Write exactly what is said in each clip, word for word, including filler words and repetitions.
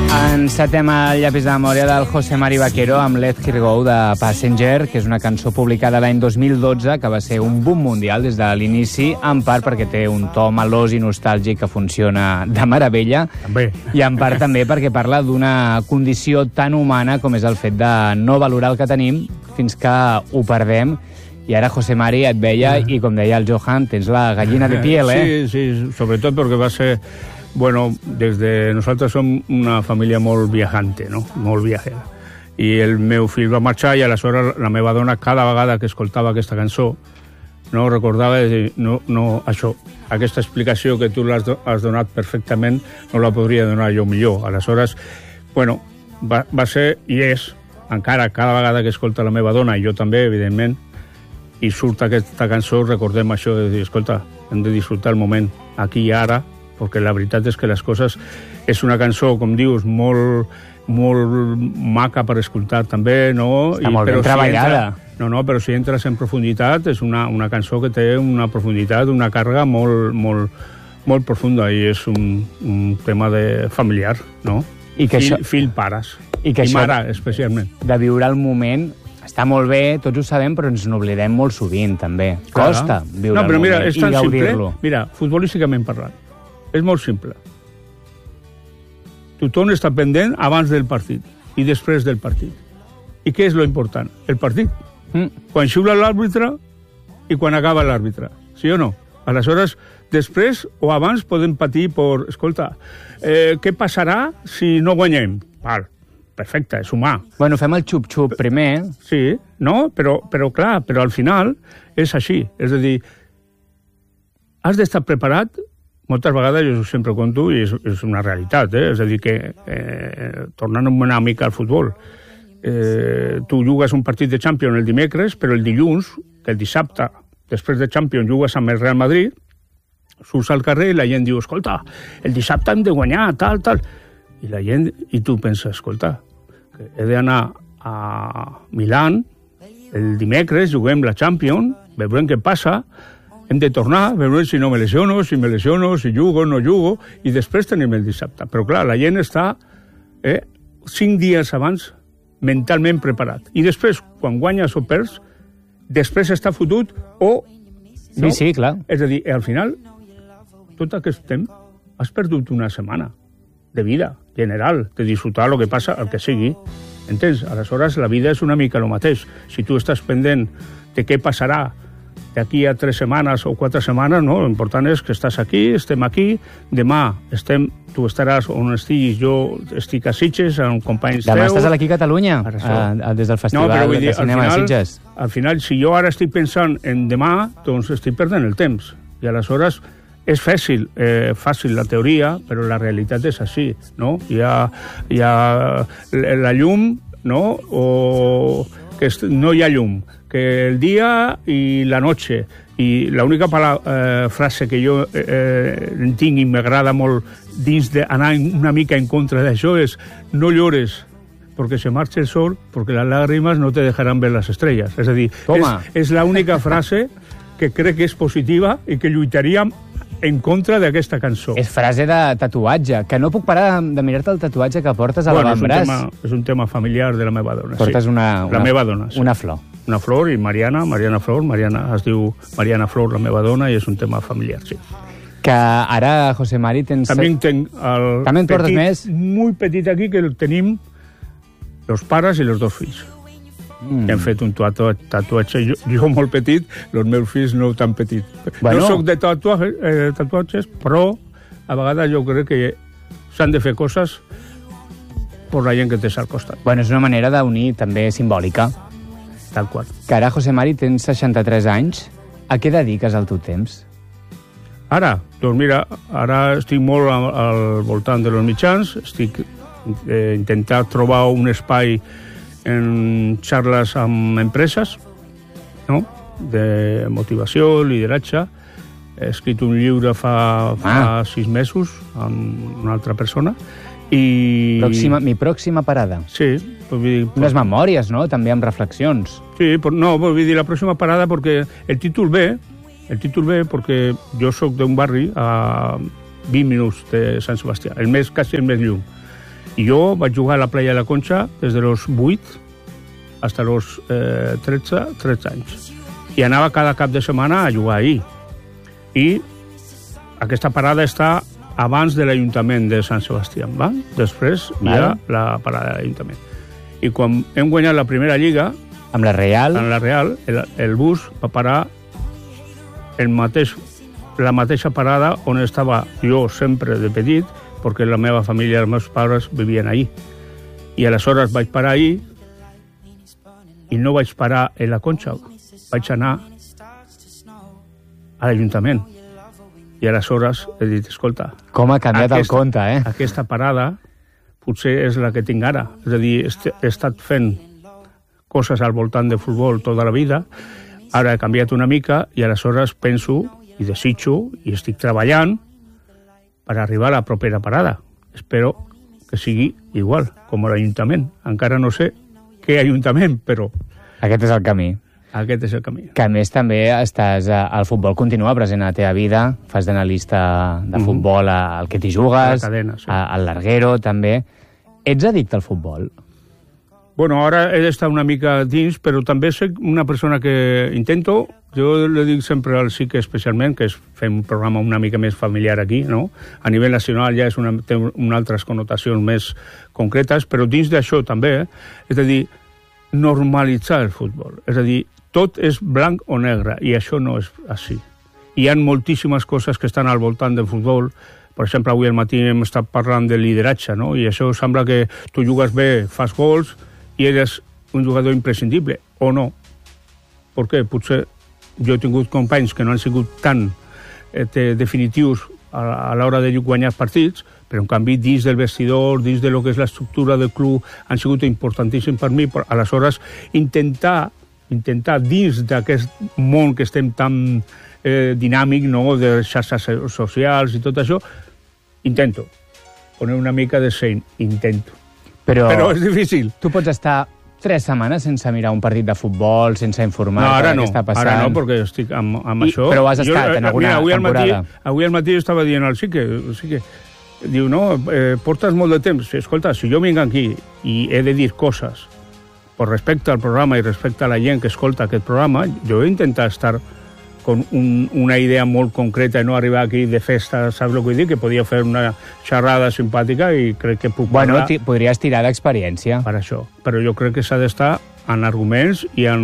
Encetem el llapis de memòria del José Mari Vaquero amb Let Her Go de Passenger, que és una cançó publicada l'any dos mil dotze que va ser un boom mundial des de l'inici, en part perquè té un to melós i nostàlgic que funciona de meravella, també. I en part també perquè parla d'una condició tan humana com és el fet de no valorar el que tenim fins que ho perdem. I ara, José Mari, et veia, uh-huh. i com deia el Johan, tens la gallina de piel, eh? Sí, sí, sobretot perquè va ser... Bueno, desde nosaltres som una família molt viajante, no? Molt viajera. I el meu fill va marxar i aleshores la meva dona, cada vegada que escoltava aquesta cançó, no recordava de dir, no, no, això, aquesta explicació que tu l'has has donat perfectament, no la podria donar jo millor. Aleshores, bueno, va, va ser i és, encara cada vegada que escolta la meva dona, i jo també, evidentment, i surt aquesta cançó, recordem això de dir, escolta, hem de disfrutar el moment aquí i ara, perquè la veritat és que les coses... És una cançó, com dius, molt, molt maca per escoltar també, no? Està molt ben treballada. No, no, però si entres en profunditat, és una, una cançó que té una profunditat, una càrrega molt, molt, molt profunda, i és un, un tema de familiar, no? I que fill, això... fill, pares. I, que I això mare, especialment. De viure el moment... Està molt bé, tots ho sabem, però ens n'oblidem molt sovint, també. Costa viure no, però el mira, moment és tan i gaudir-lo. Simple, mira, futbolísticament parlant, és molt simple. Tothom està pendent abans del partit i després del partit. I què és lo important? El partit. Mm. Quan xiula l'àrbitre i quan acaba l'àrbitre. Sí o no? Aleshores, després o abans podem patir per... Escolta, eh, què passarà si no guanyem? Val, perfecte, és humà. Bueno, fem el xup-xup primer. Sí, no? Però, però clar, però al final és així. És a dir, has d'estar preparat. Moltes vegades jo sempre conto, i és, és una realitat, eh? És a dir, que eh, tornant una mica al futbol, eh, tu jugues un partit de Champions el dimecres, però el dilluns, que el dissabte, després de Champions, jugues amb el Real Madrid, surts al carrer i la gent diu, escolta, el dissabte hem de guanyar, tal, tal. I la gent, i tu penses, escolta, que he d'anar a Milán, el dimecres juguem la Champions, veurem què passa, hem de tornar, veurem si no me lesiono, si me lesiono, si jugo, no jugo, i després tenim el dissabte. Però clar, la gent està eh, cinc dies abans mentalment preparat. I després, quan guanyes o perds, després està fotut o... No? Sí, sí, clar. És a dir, al final, tot aquest temps, has perdut una setmana de vida general, de disfrutar el que passa, el que sigui. Entens? Aleshores, la vida és una mica el mateix. Si tu estàs pendent de què passarà d'aquí a tres setmanes o quatre setmanes, no? L'important és que estàs aquí, estem aquí, demà estem, tu estaràs on estiguis, jo estic a Sitges, amb companys teus... Demà estàs aquí a Catalunya, a, des del Festival no, dir, de Cinema final, de Sitges. Al final, si jo ara estic pensant en demà, doncs estic perdent el temps. I aleshores és fàcil, eh, fàcil la teoria, però la realitat és així, no? Hi ha, hi ha la llum, no? O que no hi ha llum, que el dia i la noche. I l'única eh, frase que jo eh, tinc i m'agrada molt dins d'anar una mica en contra d'això és no llores porque se marche el sol, porque las lágrimas no te dejarán ver las estrellas. És a dir, Toma. és, és l'única frase que crec que és positiva i que lluitaríem en contra d'aquesta cançó. És frase de tatuatge, que no puc parar de mirar-te el tatuatge que portes a bueno, l'avantbraç. És, un tema, és un tema familiar de la meva dona. Portes sí. una, una, la meva dona, sí. una flor. Una flor, i Mariana, Mariana Flor, Mariana es diu Mariana Flor, la meva dona, i és un tema familiar, sí. Que ara, José Mari, tens... També tenc el També en portes petit, més? Molt petit aquí, que el tenim els pares i els dos fills. Mm. Hem fet un tatuatge, tatuatge jo, jo molt petit, els meus fills no tan petit. Bueno. No soc de tatuatges, eh, tatuatges, però a vegades jo crec que s'han de fer coses per la gent que tens al costat. Bueno, és una manera d'unir també simbòlica. Tal qual. Que ara, José Mari, tens seixanta-tres anys. A què dediques el teu temps? Ara? Doncs mira, ara estic molt al, al voltant de los mitjans, estic eh, intentant trobar un espai en xarles amb empreses, no? De motivació, lideratge. He escrit un llibre fa, fa ah. sis mesos amb una altra persona. I... Pròxima, mi pròxima parada. Sí. Vull dir, unes memòries, no? També amb reflexions. Sí, però no, vull dir la pròxima parada perquè el títol ve, el títol ve perquè jo sóc d'un barri a vint minuts de Sant Sebastià, el més, quasi el més lluny. I jo vaig jugar a la playa de la Concha des de los vuit fins als eh, tretze, tretze anys. I anava cada cap de setmana a jugar ahir. I aquesta parada està abans de l'Ajuntament de Sant Sebastià, va? Després hi ha la parada de l'Ajuntament. I quan hem guanyat la primera lliga, amb la Real, amb la Real el, el bus va parar el mateix, la mateixa parada on estava jo sempre de petit, perquè la meva família, els meus pares vivien allí. I aleshores vaig parar allí i no vaig parar en la Concha, vaig anar a l'Ajuntament. I aleshores he dit, escolta... Com ha canviat aquesta, el compte, eh? Aquesta parada potser és la que tinc ara. És a dir, he estat fent coses al voltant de futbol tota la vida, ara he canviat una mica i aleshores penso i desitjo i estic treballant per arribar a la propera parada. Espero que sigui igual, com l'Ajuntament. Encara no sé què Ajuntament, però... Aquest és el camí. Aquest és el camí. Que a més també estàs... El futbol continua present a la teva vida, fas d'analista de futbol mm-hmm. al que t'hi jugues, cadena, sí. al Larguero també. Ets addicte al futbol? Bueno, ara he d'estar una mica dins, però també soc una persona que intento, jo le dic sempre al SIC especialment, que és fer un programa una mica més familiar aquí, no? A nivell nacional ja és una, té una altres connotacions més concretes, però dins d'això també, eh? És a dir, normalitzar el futbol. És a dir, tot és blanc o negre, i això no és així. Hi ha moltíssimes coses que estan al voltant del futbol. Per exemple, avui al matí hem estat parlant de lideratge, no? I això sembla que tu jugues bé, fas gols, i eres un jugador imprescindible, o no. Perquè potser jo he tingut companys que no han sigut tan eh, definitius a, a l'hora de guanyar partits, però en canvi dins del vestidor, dins de lo que és l'estructura del club, han sigut importantíssims per mi. Aleshores, intentar intentar dins d'aquest món que estem tan eh, dinàmic, no?, de xarxes socials i tot això, intento poner una mica de seny, intento. Però, Però és difícil. Tu pots estar tres setmanes sense mirar un partit de futbol, sense informar-te no, què està passant. Ara no, perquè estic amb, amb I, això. Però has estat jo, en alguna mira, avui temporada. Al matí, avui al matí estava dient al Sique, Sique diu, no, eh, portes molt de temps. Escolta, si jo vinc aquí i he de dir coses per respecte al programa i respecte a la gent que escolta aquest programa, jo he intentat estar con un, una idea molt concreta i no arribar aquí de festa, saps el que vull dir? Que podia fer una xerrada simpàtica i crec que puc bueno, parlar... Bueno, podries tirar d'experiència. Per això. Però jo crec que s'ha d'estar en arguments i en...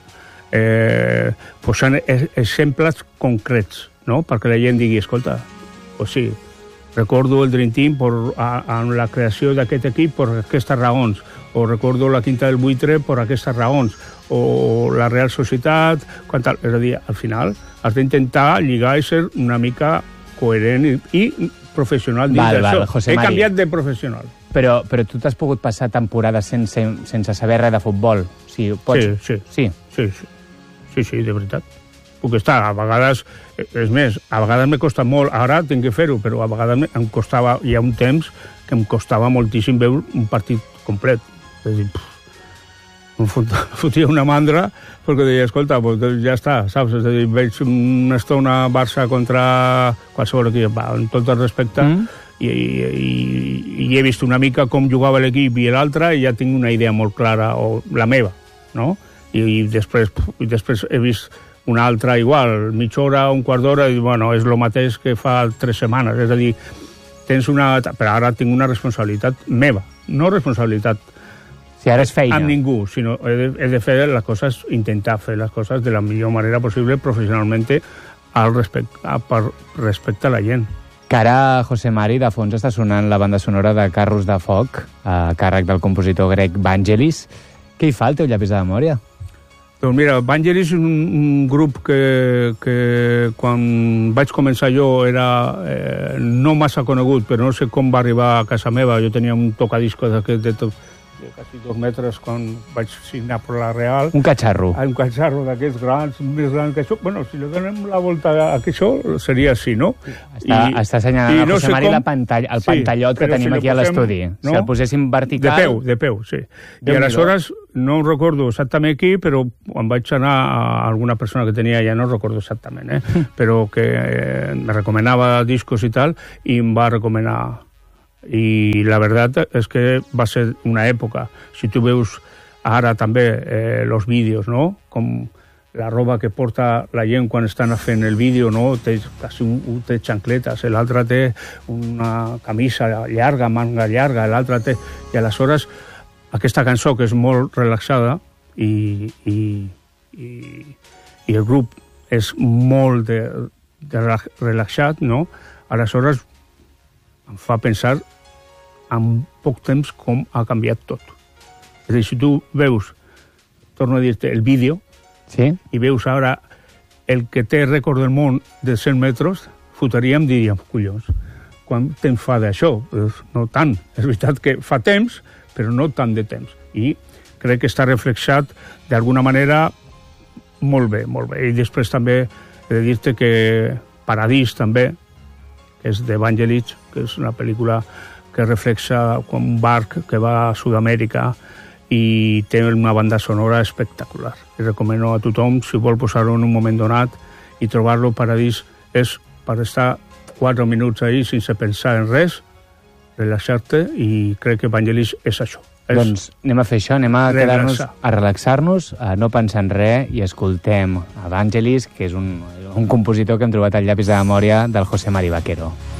Eh, posant exemples concrets, no? Perquè la gent digui, escolta, pues sí, recordo el Dream Team per, a, a la creació d'aquest equip per aquestes raons, o recordo la Quinta del Buitre per aquestes raons, o la Real Societat, quan tal, és a dir, al final has d'intentar lligar i ser una mica coherent i, i professional dins val, d'això. Val, He canviat de professional. Però, però tu t'has pogut passar temporades sense, sense saber res de futbol? Sí, pots... sí, sí. Sí, sí, sí, sí, de veritat. Puc estar, a vegades, és més, a vegades m'he costat molt, ara tinc que fer-ho, però a vegades em costava, hi ha un temps que em costava moltíssim veure un partit complet. És a dir, pff, em fotia una mandra perquè deia, escolta, pues ja està, saps? És a dir, veig una estona Barça contra qualsevol equip, va, amb tot el respecte, mm. i, i, i he vist una mica com jugava l'equip i l'altre i ja tinc una idea molt clara, o la meva, no? I, i, després, i després he vist una altra igual, mitja hora, un quart d'hora, i bueno, és el mateix que fa tres setmanes, és a dir, tens una... Però ara tinc una responsabilitat meva, no responsabilitat si ara és feina. Amb ningú, sinó he de, he de fer les coses, intentar fer les coses de la millor manera possible professionalment al respecte, a, per respecte a la gent. Que ara, José Mari, de fons està sonant la banda sonora de Carros de Foc, a càrrec del compositor grec Vangelis. Què hi fa el teu llapis de memòria? Doncs mira, Vangelis és un, un grup que, que quan vaig començar jo era eh, no massa conegut, però no sé com va arribar a casa meva. Jo tenia un tocadiscos d'aquest de tot de quasi dos metres quan vaig signar per la Real. Un catxarro. Un catxarro d'aquests grans, més grans que això. Bueno, si li donem la volta a això, seria així, no? Està, I, està assenyalant a no José Mari com... la pantalla, el sí, pantallot que tenim si aquí posem, a l'estudi. No? Si el poséssim vertical... De peu, de peu, sí. I aleshores, no recordo exactament qui, però quan vaig anar a alguna persona que tenia, ja no recordo exactament, eh? però que eh, me recomanava discos i tal, i em va recomanar I la veritat és que va ser una època. Si tu veus ara també eh, els vídeos, no? Com la roba que porta la gent quan estan fent el vídeo, no? Té, un, un té xancletes, l'altre té una camisa llarga, manga llarga, l'altre té... I aleshores, aquesta cançó, que és molt relaxada, i, i, i, i el grup és molt de, de relaxat, no? Aleshores, em fa pensar en poc temps com ha canviat tot. És a dir, si tu veus, torno a dir-te, el vídeo, sí? I veus ara el que té rècord del món de cent metres, fotaríem, diríem, collons, quan temps fa d'això? No tant. És veritat que fa temps, però no tant de temps. I crec que està reflexat d'alguna manera molt bé, molt bé. I després també he de dir-te que Paradís també, que és d'Evangelis, que és una pel·lícula que reflexa com un barc que va a Sud-amèrica i té una banda sonora espectacular. I recomano a tothom, si vol posar-ho en un moment donat i trobar-lo, Paradís és per estar quatre minuts ahí sense pensar en res, relaxar-te, i crec que Evangelis és això. És doncs anem a fer això, anem a quedar-nos, a relaxar-nos, a no pensar en res, i escoltem Evangelis, que és un, un compositor que hem trobat al llapis de memòria del José Mari Vaquero.